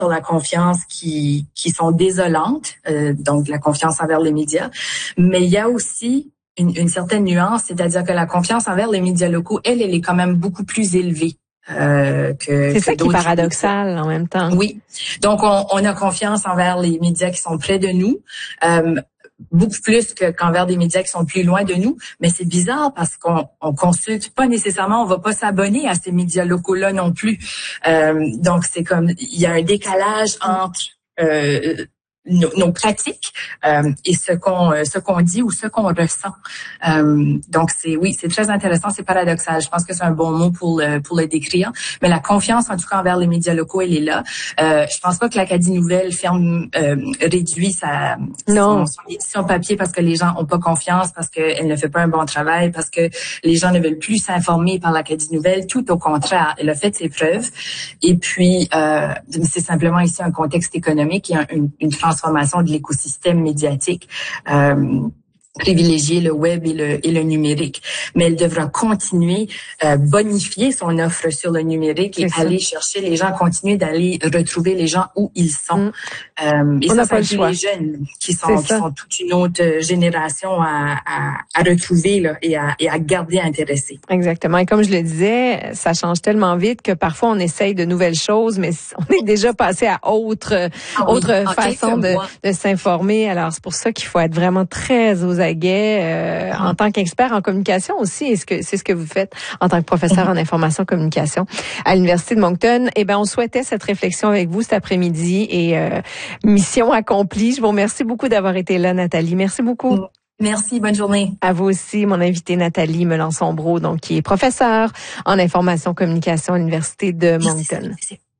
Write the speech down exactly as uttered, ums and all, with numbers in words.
sur la confiance qui qui sont désolantes, euh, donc la confiance envers les médias, mais il y a aussi une, une certaine nuance, c'est-à-dire que la confiance envers les médias locaux, elle, elle est quand même beaucoup plus élevée. Euh, que, c'est que ça qui est paradoxal médias. En même temps. Oui. Donc, on, on a confiance envers les médias qui sont près de nous, euh, beaucoup plus que, qu'envers des médias qui sont plus loin de nous. Mais c'est bizarre parce qu'on on consulte pas nécessairement, on va pas s'abonner à ces médias locaux-là non plus. Euh, donc, c'est comme, il y a un décalage entre euh, Nos, nos pratiques euh, et ce qu'on euh, ce qu'on dit ou ce qu'on ressent. Euh, donc c'est oui, c'est très intéressant, c'est paradoxal. Je pense que c'est un bon mot pour le pour le décrire. Mais la confiance, en tout cas envers les médias locaux, elle est là. Euh, je pense pas que l'Acadie Nouvelle ferme euh, réduit sa non. son, son édition papier parce que les gens ont pas confiance, parce qu'elle ne fait pas un bon travail, parce que les gens ne veulent plus s'informer par l'Acadie Nouvelle. Tout au contraire, elle a fait ses preuves. Et puis euh, c'est simplement ici un contexte économique et un, une, une transformation de l'écosystème médiatique, euh, privilégier le web et le, et le numérique. Mais elle devra continuer à euh, bonifier son offre sur le numérique et aller chercher les gens, continuer d'aller retrouver les gens où ils sont. Mm. Euh, et On ça, n'a pas c'est le choix. les jeunes qui sont, qui sont toute une autre génération à, à, à retrouver là, et, à, et à garder intéressés. Exactement. Et comme je le disais, ça change tellement vite que parfois on essaye de nouvelles choses, mais on est déjà passé à autre, ah oui. autre ah, façon de, de s'informer. Alors c'est pour ça qu'il faut être vraiment très aux aguets euh, en tant qu'expert en communication aussi. Et ce que c'est ce que vous faites en tant que professeur en information communication à l'Université de Moncton. Eh ben, on souhaitait cette réflexion avec vous cet après-midi et euh, mission accomplie. Je vous remercie beaucoup d'avoir été là, Nathalie. Merci beaucoup. Merci, bonne journée. À vous aussi, mon invitée Nathalie Melançon-Brault, donc qui est professeure en information communication à l'Université de Moncton. Merci.